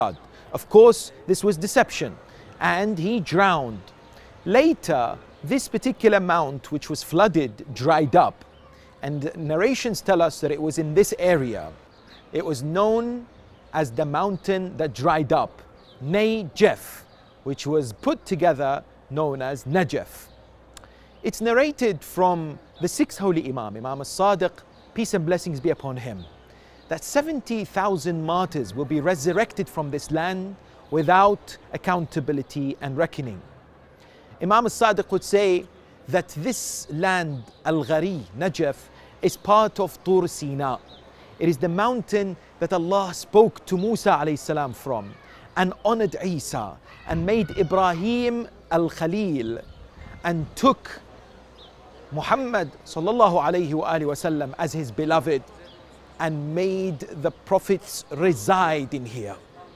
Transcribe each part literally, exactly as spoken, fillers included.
Of course, this was deception, and he drowned. Later, this particular mount, which was flooded, dried up. And narrations tell us that it was in this area. It was known as the mountain that dried up, Najaf, which was put together known as Najaf. It's narrated from the sixth holy Imam, Imam al-Sadiq, peace and blessings be upon him, that seventy thousand martyrs will be resurrected from this land without accountability and reckoning. Imam al-Sadiq would say that this land, Al-Ghari, Najaf, is part of Tur Sina. It is the mountain that Allah spoke to Musa alayhi salam from, and honored Isa, and made Ibrahim al-Khalil, and took Muhammad sallallahu alayhi wa alihi wasallam as his beloved, and made the prophets reside in here.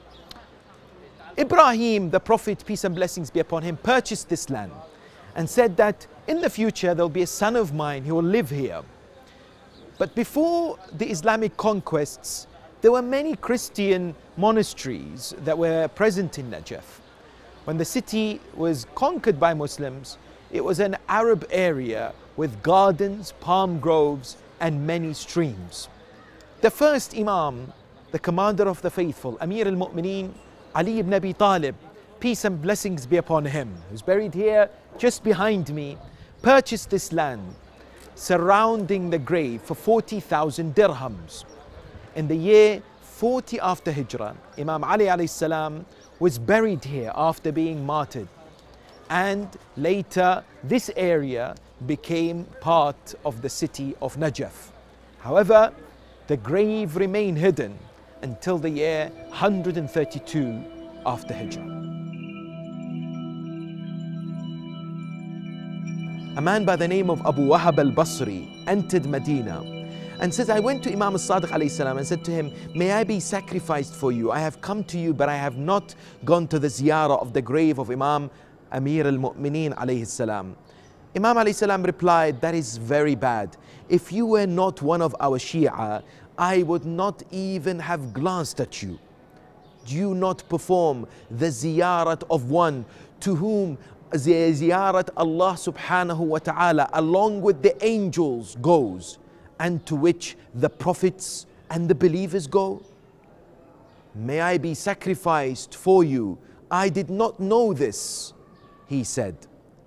Ibrahim, the prophet, peace and blessings be upon him, purchased this land and said that in the future there'll be a son of mine who will live here. But before the Islamic conquests, there were many Christian monasteries that were present in Najaf. When the city was conquered by Muslims, it was an Arab area with gardens, palm groves, and many streams. The first Imam, the commander of the faithful, Amir al-Mu'mineen, Ali ibn Abi Talib, peace and blessings be upon him, who's buried here just behind me, purchased this land surrounding the grave for forty thousand dirhams. In the year forty after Hijrah, Imam Ali alayhi salam was buried here after being martyred. And later, this area became part of the city of Najaf. However, the grave remained hidden until the year one hundred thirty-two after Hijrah. A man by the name of Abu Wahab al-Basri entered Medina and says, I went to Imam al-Sadiq alayhi salam and said to him, may I be sacrificed for you? I have come to you, but I have not gone to the ziyarah of the grave of Imam Amir al-Mu'mineen alayhi salam. Imam alayhi salam replied, that is very bad. If you were not one of our Shia, I would not even have glanced at you. Do you not perform the ziyarat of one to whom the ziyarat Allah subhanahu wa ta'ala along with the angels goes, and to which the prophets and the believers go? May I be sacrificed for you? I did not know this, he said.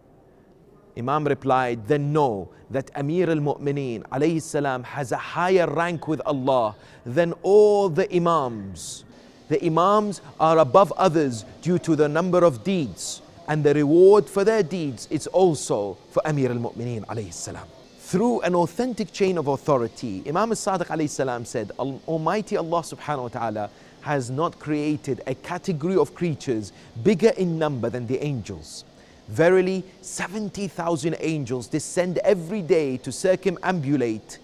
Imam replied, then know that Amir al-Mu'mineen alayhi salam has a higher rank with Allah than all the Imams. The Imams are above others due to the number of deeds, and the reward for their deeds is also for Amir al-Mu'mineen alayhi salam. Through an authentic chain of authority, Imam al-Sadiq alayhi salam said, Almighty Allah subhanahu wa ta'ala has not created a category of creatures bigger in number than the angels. Verily, seventy thousand angels descend every day to circumambulate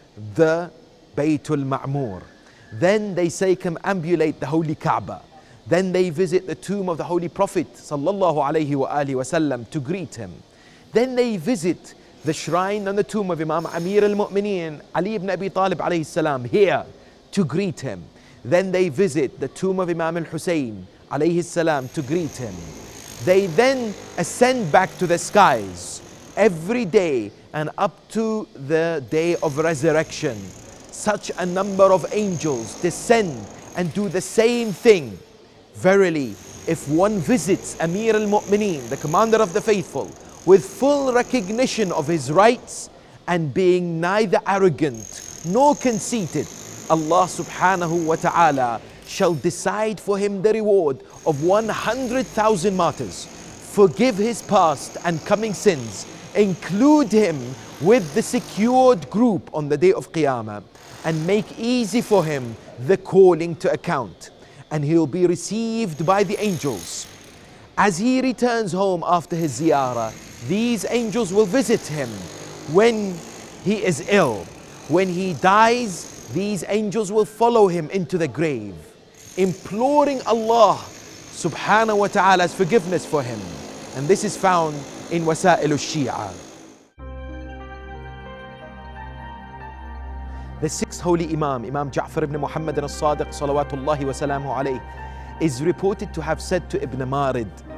the Baytul Ma'mur. Then they circumambulate the Holy Kaaba. Then they visit the tomb of the Holy Prophet sallallahu alaihi wa alihi wasallam to greet him. Then they visit the shrine and the tomb of Imam Amir al-Mu'mineen Ali ibn Abi Talib alayhi salam here to greet him. Then they visit the tomb of Imam al-Hussein alayhi salam to greet him. They then ascend back to the skies every day and up to the day of resurrection. Such a number of angels descend and do the same thing. Verily, if one visits Amir al-Mu'mineen, the commander of the faithful, with full recognition of his rights and being neither arrogant nor conceited, Allah subhanahu wa ta'ala shall decide for him the reward of one hundred thousand martyrs, forgive his past and coming sins, include him with the secured group on the day of Qiyamah, and make easy for him the calling to account. And he'll be received by the angels. As he returns home after his ziyarah, these angels will visit him when he is ill. When he dies, these angels will follow him into the grave, imploring Allah subhanahu wa ta'ala's forgiveness for him. And this is found in Wasa'il al-Shia. The sixth holy Imam, Imam Ja'far ibn Muhammad al-Sadiq salawatullahi wa salamu alayhi, is reported to have said to Ibn Marid,